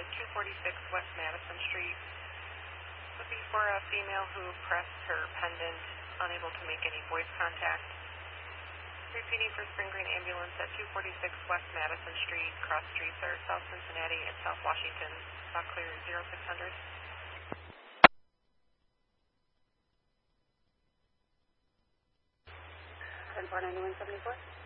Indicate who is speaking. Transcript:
Speaker 1: 246 West Madison Street. Would be for a female who pressed her pendant, unable to make any voice contact. Repeating for Spring Green Ambulance at 246 West Madison Street. Cross streets are South Cincinnati and South Washington. Stock clear 0600.
Speaker 2: 10-4 9174.